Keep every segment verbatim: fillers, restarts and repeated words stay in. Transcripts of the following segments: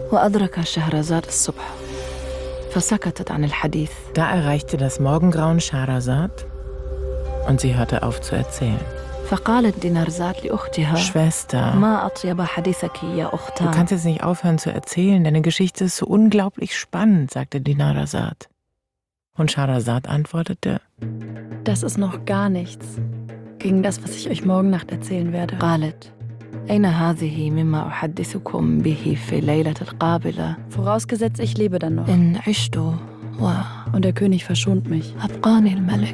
وأدرك شهرزاد الصبح فسكتت عن الحديث. Da erreichte das Morgengrauen Schahrazad und sie hörte auf zu erzählen. فقالت دينارزاد لأختها Schwester, ما أطيب حديثك يا du أختان. kannst jetzt nicht aufhören zu erzählen, deine Geschichte ist so unglaublich spannend, sagte Dinarzad. Und Schahrazad antwortete: Das ist noch gar nichts gegen das, was ich euch morgen Nacht erzählen werde. قالت أين هذه مما أحدثكم به في الليلة القابلة Vorausgesetzt, ich lebe dann noch. إن عشت Und der König verschont mich. وأبقاني الملك.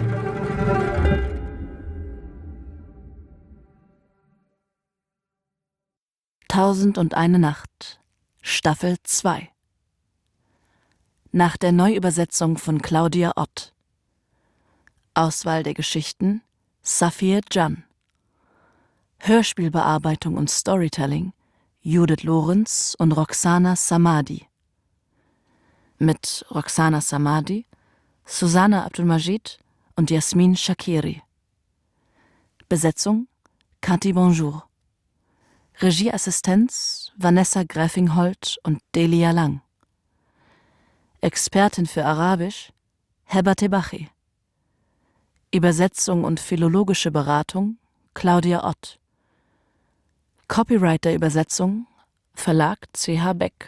Tausend und eine Nacht, Staffel zwei. Nach der Neuübersetzung von Claudia Ott. Auswahl der Geschichten Safir Can. Hörspielbearbeitung und Storytelling Judith Lorenz und Roxana Samadi. Mit Roxana Samadi, Susanna Abdulmajid und Jasmin Shakiri. Besetzung Cathy Bonjour. Regieassistenz Vanessa Gräfingholt und Delia Lang. Expertin für Arabisch Heba Tebachi. Übersetzung und philologische Beratung Claudia Ott. Copyright der Übersetzung Verlag C H Beck.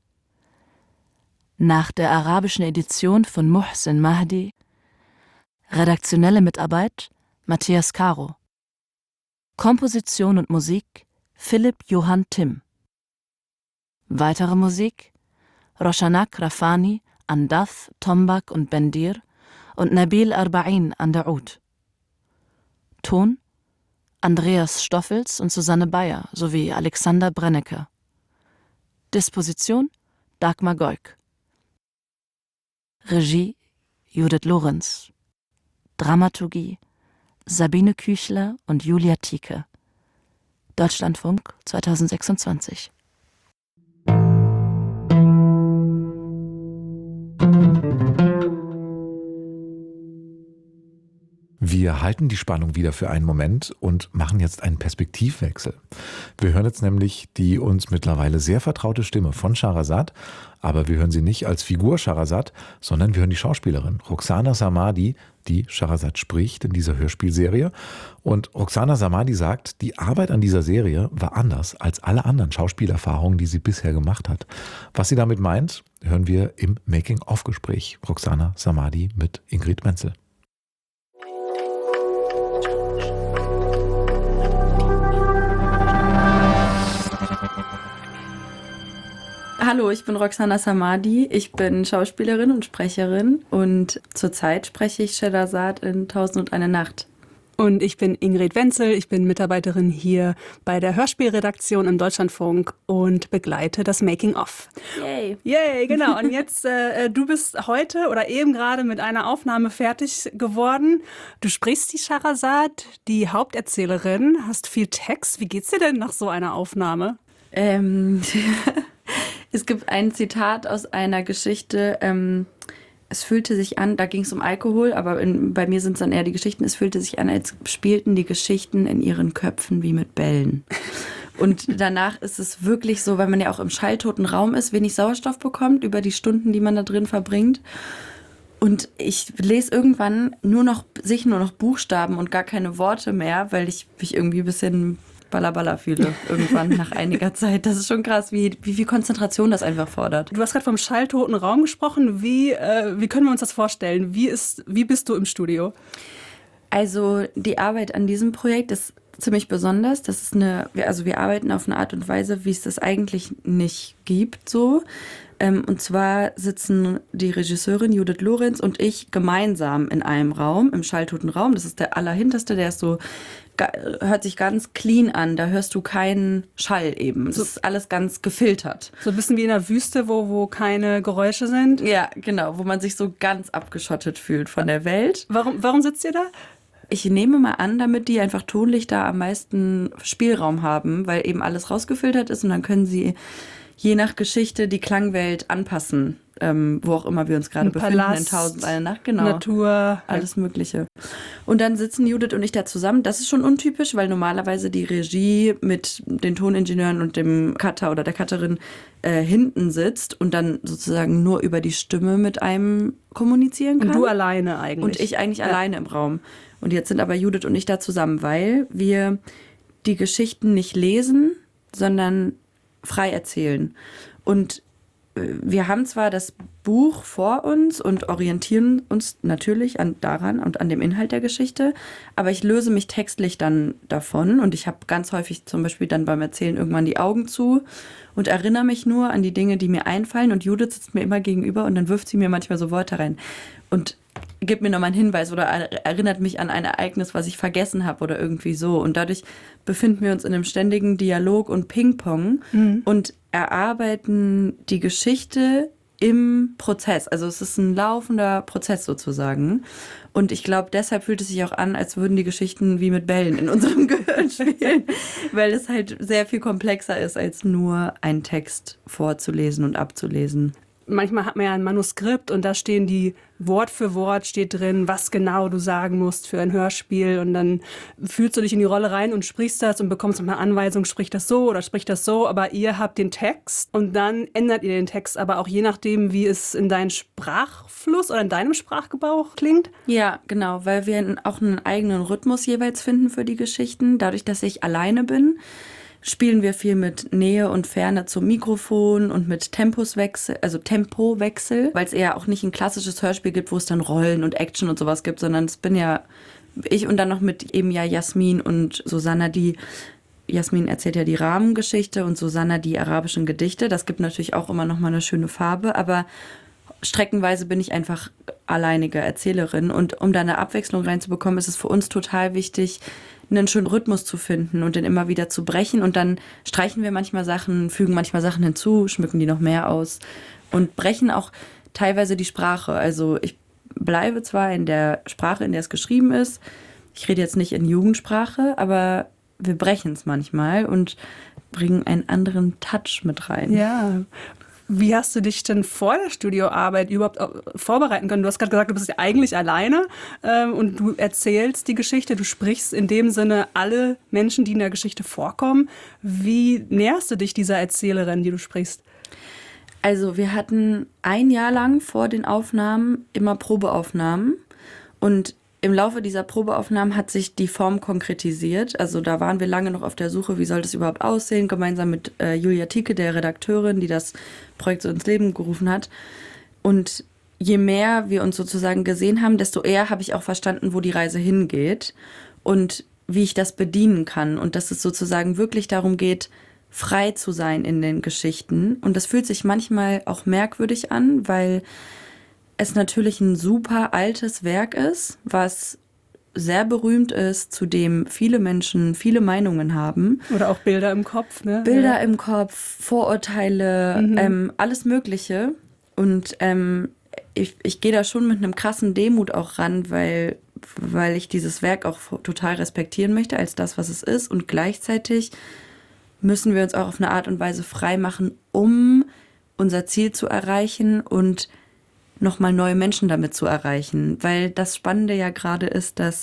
Nach der arabischen Edition von Muhsin Mahdi redaktionelle Mitarbeit Matthias Caro. Komposition und Musik Philipp Johann Timm. Weitere Musik Roshanak Rafani an Dath, Tombak und Bendir und Nabil Arba'in an der Oud. Ton Andreas Stoffels und Susanne Bayer sowie Alexander Brennecke. Disposition Dagmar Goik. Regie Judith Lorenz. Dramaturgie Sabine Küchler und Julia Tieke. Deutschlandfunk zweitausendsechsundzwanzig. Wir halten die Spannung wieder für einen Moment und machen jetzt einen Perspektivwechsel. Wir hören jetzt nämlich die uns mittlerweile sehr vertraute Stimme von Schahrazad, aber wir hören sie nicht als Figur Schahrazad, sondern wir hören die Schauspielerin Roxana Samadi, die Schahrazad spricht in dieser Hörspielserie. Und Roxana Samadi sagt, die Arbeit an dieser Serie war anders als alle anderen Schauspielerfahrungen, die sie bisher gemacht hat. Was sie damit meint, hören wir im Making-of-Gespräch. Roxana Samadi mit Ingrid Menzel. Hallo, ich bin Roxana Samadi. Ich bin Schauspielerin und Sprecherin und zurzeit spreche ich Scheherazad in Tausend und eine Nacht. Und ich bin Ingrid Wenzel, ich bin Mitarbeiterin hier bei der Hörspielredaktion im Deutschlandfunk und begleite das Making-of. Yay! Yay, genau. Und jetzt, äh, du bist heute oder eben gerade mit einer Aufnahme fertig geworden. Du sprichst die Scheherazad, die Haupterzählerin, hast viel Text. Wie geht's dir denn nach so einer Aufnahme? Ähm, es gibt ein Zitat aus einer Geschichte, ähm, es fühlte sich an, da ging es um Alkohol, aber in, bei mir sind es dann eher die Geschichten, es fühlte sich an, als spielten die Geschichten in ihren Köpfen wie mit Bällen. Und danach ist es wirklich so, weil man ja auch im schalltoten Raum ist, wenig Sauerstoff bekommt über die Stunden, die man da drin verbringt. Und ich lese irgendwann nur noch, sich nur noch Buchstaben und gar keine Worte mehr, weil ich mich irgendwie ein bisschen Balla fühle irgendwann nach einiger Zeit. Das ist schon krass, wie, wie viel Konzentration das einfach fordert. Du hast gerade vom schalltoten Raum gesprochen. Wie, äh, wie können wir uns das vorstellen? Wie, ist, wie bist du im Studio? Also die Arbeit an diesem Projekt ist ziemlich besonders. Das ist eine, also wir arbeiten auf eine Art und Weise, wie es das eigentlich nicht gibt, so. Und zwar sitzen die Regisseurin Judith Lorenz und ich gemeinsam in einem Raum, im schalltoten Raum. Das ist der allerhinterste, der ist so, hört sich ganz clean an. Da hörst du keinen Schall eben. Das ist alles ganz gefiltert. So ein bisschen wie in der Wüste, wo, wo keine Geräusche sind? Ja, genau, wo man sich so ganz abgeschottet fühlt von der Welt. Warum, warum sitzt ihr da? Ich nehme mal an, damit die einfach tonlich da am meisten Spielraum haben, weil eben alles rausgefiltert ist und dann können sie je nach Geschichte die Klangwelt anpassen, ähm, wo auch immer wir uns gerade Ein befinden, Palast, in Tausend eine Nacht, genau. Natur. Alles Mögliche. Und dann sitzen Judith und ich da zusammen. Das ist schon untypisch, weil normalerweise die Regie mit den Toningenieuren und dem Cutter oder der Cutterin äh, hinten sitzt und dann sozusagen nur über die Stimme mit einem kommunizieren kann. Und du alleine eigentlich. Und ich eigentlich Ja. alleine im Raum. Und jetzt sind aber Judith und ich da zusammen, weil wir die Geschichten nicht lesen, sondern frei erzählen. Und wir haben zwar das Buch vor uns und orientieren uns natürlich an, daran und an dem Inhalt der Geschichte, aber ich löse mich textlich dann davon und ich habe ganz häufig zum Beispiel dann beim Erzählen irgendwann die Augen zu und erinnere mich nur an die Dinge, die mir einfallen, und Judith sitzt mir immer gegenüber und dann wirft sie mir manchmal so Worte rein und gibt mir nochmal einen Hinweis oder erinnert mich an ein Ereignis, was ich vergessen habe oder irgendwie so. Und dadurch befinden wir uns in einem ständigen Dialog und Ping-Pong mhm. und erarbeiten die Geschichte im Prozess. Also es ist ein laufender Prozess sozusagen. Und ich glaube, deshalb fühlt es sich auch an, als würden die Geschichten wie mit Bällen in unserem Gehirn spielen, weil es halt sehr viel komplexer ist, als nur einen Text vorzulesen und abzulesen. Manchmal hat man ja ein Manuskript und da stehen die Wort für Wort steht drin, was genau du sagen musst für ein Hörspiel, und dann fühlst du dich in die Rolle rein und sprichst das und bekommst noch eine Anweisung, sprich das so oder sprich das so, aber ihr habt den Text und dann ändert ihr den Text, aber auch je nachdem, wie es in deinem Sprachfluss oder in deinem Sprachgebrauch klingt. Ja, genau, weil wir auch einen eigenen Rhythmus jeweils finden für die Geschichten, dadurch, dass ich alleine bin. Spielen wir viel mit Nähe und Ferne zum Mikrofon und mit Tempuswechsel, also Tempowechsel, weil es eher auch nicht ein klassisches Hörspiel gibt, wo es dann Rollen und Action und sowas gibt, sondern es bin ja ich und dann noch mit eben ja Jasmin und Susanna, die Jasmin erzählt ja die Rahmengeschichte und Susanna die arabischen Gedichte. Das gibt natürlich auch immer noch mal eine schöne Farbe, aber streckenweise bin ich einfach alleinige Erzählerin, und um da eine Abwechslung reinzubekommen, ist es für uns total wichtig, einen schönen Rhythmus zu finden und den immer wieder zu brechen, und dann streichen wir manchmal Sachen, fügen manchmal Sachen hinzu, schmücken die noch mehr aus und brechen auch teilweise die Sprache. Also ich bleibe zwar in der Sprache, in der es geschrieben ist, ich rede jetzt nicht in Jugendsprache, aber wir brechen es manchmal und bringen einen anderen Touch mit rein. Ja. Wie hast du dich denn vor der Studioarbeit überhaupt vorbereiten können? Du hast gerade gesagt, du bist ja eigentlich alleine ähm, und du erzählst die Geschichte, du sprichst in dem Sinne alle Menschen, die in der Geschichte vorkommen. Wie näherst du dich dieser Erzählerin, die du sprichst? Also wir hatten ein Jahr lang vor den Aufnahmen immer Probeaufnahmen, und im Laufe dieser Probeaufnahmen hat sich die Form konkretisiert. Also da waren wir lange noch auf der Suche, wie soll das überhaupt aussehen, gemeinsam mit äh, Julia Tieke, der Redakteurin, die das Projekt so ins Leben gerufen hat. Und je mehr wir uns sozusagen gesehen haben, desto eher habe ich auch verstanden, wo die Reise hingeht und wie ich das bedienen kann. Und dass es sozusagen wirklich darum geht, frei zu sein in den Geschichten. Und das fühlt sich manchmal auch merkwürdig an, weil es natürlich ein super altes Werk ist, was sehr berühmt ist, zu dem viele Menschen viele Meinungen haben. Oder auch Bilder im Kopf, ne? Bilder ja. im Kopf, Vorurteile, mhm. ähm, alles Mögliche. Und ähm, ich, ich gehe da schon mit einem krassen Demut auch ran, weil, weil ich dieses Werk auch total respektieren möchte als das, was es ist. Und gleichzeitig müssen wir uns auch auf eine Art und Weise frei machen, um unser Ziel zu erreichen und nochmal neue Menschen damit zu erreichen. Weil das Spannende ja gerade ist, dass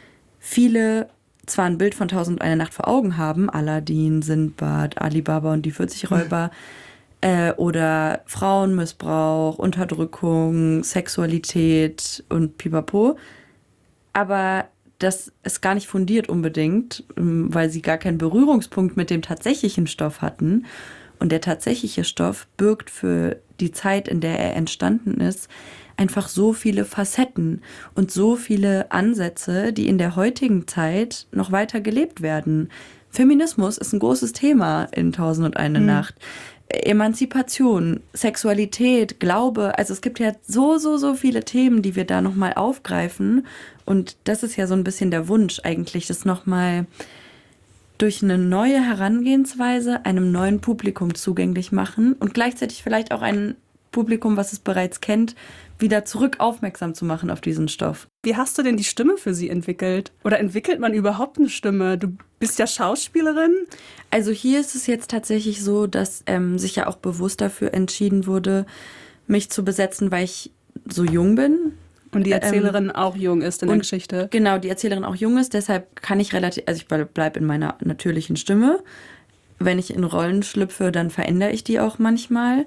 viele zwar ein Bild von Tausend und eine Nacht vor Augen haben, Aladdin, Sindbad, Alibaba und die vierzig Räuber, äh, oder Frauenmissbrauch, Unterdrückung, Sexualität und Pipapo, aber das ist gar nicht fundiert unbedingt, weil sie gar keinen Berührungspunkt mit dem tatsächlichen Stoff hatten. Und der tatsächliche Stoff birgt für die Zeit, in der er entstanden ist, einfach so viele Facetten und so viele Ansätze, die in der heutigen Zeit noch weiter gelebt werden. Feminismus ist ein großes Thema in Tausend und eine mhm. Nacht. Emanzipation, Sexualität, Glaube, also es gibt ja so, so, so viele Themen, die wir da nochmal aufgreifen. Und das ist ja so ein bisschen der Wunsch eigentlich, das nochmal durch eine neue Herangehensweise einem neuen Publikum zugänglich machen und gleichzeitig vielleicht auch einen Publikum, was es bereits kennt, wieder zurück aufmerksam zu machen auf diesen Stoff. Wie hast du denn die Stimme für sie entwickelt? Oder entwickelt man überhaupt eine Stimme? Du bist ja Schauspielerin. Also hier ist es jetzt tatsächlich so, dass ähm, sich ja auch bewusst dafür entschieden wurde, mich zu besetzen, weil ich so jung bin. Und die Erzählerin ähm, auch jung ist in der und Geschichte. Genau, die Erzählerin auch jung ist, deshalb kann ich relativ, also ich bleibe in meiner natürlichen Stimme. Wenn ich in Rollen schlüpfe, dann verändere ich die auch manchmal.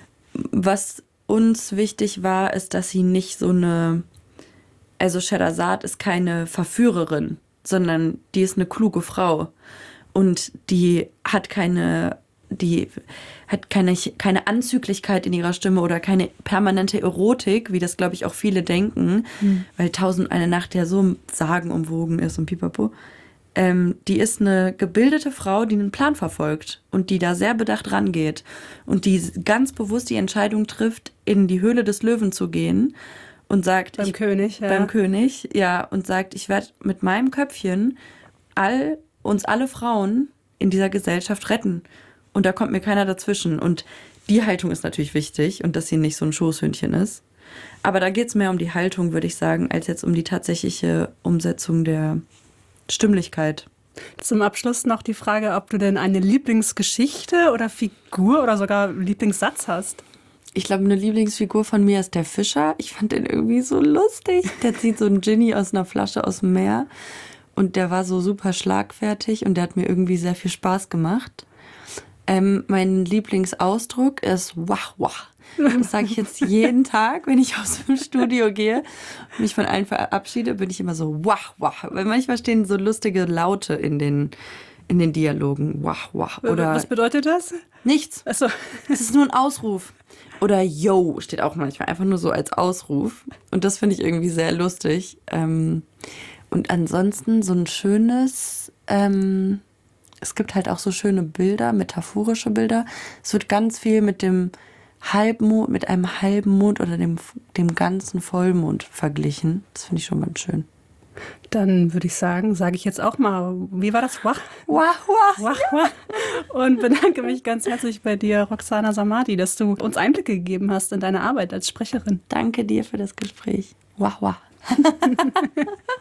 Was uns wichtig war, ist, dass sie nicht so eine, also Scheherazade ist keine Verführerin, sondern die ist eine kluge Frau und die hat keine, die hat keine, keine Anzüglichkeit in ihrer Stimme oder keine permanente Erotik, wie das, glaube ich, auch viele denken, mhm. weil Tausend und eine Nacht ja so sagenumwogen ist und pipapo. Ähm, die ist eine gebildete Frau, die einen Plan verfolgt und die da sehr bedacht rangeht und die ganz bewusst die Entscheidung trifft, in die Höhle des Löwen zu gehen und sagt, beim ich, König, ja. beim König, ja, und sagt, ich werde mit meinem Köpfchen all uns alle Frauen in dieser Gesellschaft retten und da kommt mir keiner dazwischen und die Haltung ist natürlich wichtig und dass sie nicht so ein Schoßhündchen ist, aber da geht es mehr um die Haltung, würde ich sagen, als jetzt um die tatsächliche Umsetzung der Stimmlichkeit. Zum Abschluss noch die Frage, ob du denn eine Lieblingsgeschichte oder Figur oder sogar Lieblingssatz hast. Ich glaube, eine Lieblingsfigur von mir ist der Fischer. Ich fand den irgendwie so lustig. Der zieht so einen Genie aus einer Flasche aus dem Meer und der war so super schlagfertig und der hat mir irgendwie sehr viel Spaß gemacht. Ähm, mein Lieblingsausdruck ist wach, wach. Das sage ich jetzt jeden Tag, wenn ich aus dem Studio gehe und mich von allen verabschiede, bin ich immer so wach, wach. Weil manchmal stehen so lustige Laute in den, in den Dialogen. Wach, wach. Oder was bedeutet das? Nichts. Ach so. Es ist nur ein Ausruf. Oder yo steht auch manchmal einfach nur so als Ausruf. Und das finde ich irgendwie sehr lustig. Und ansonsten so ein schönes... Ähm, es gibt halt auch so schöne Bilder, metaphorische Bilder. Es wird ganz viel mit dem Halbmond, mit einem halben Mond oder dem, dem ganzen Vollmond verglichen. Das finde ich schon ganz schön. Dann würde ich sagen, sage ich jetzt auch mal, wie war das? Wach, wach, wach. wach, wach. Und bedanke mich ganz herzlich bei dir, Roxana Samadi, dass du uns Einblicke gegeben hast in deine Arbeit als Sprecherin. Danke dir für das Gespräch. Wach, wach.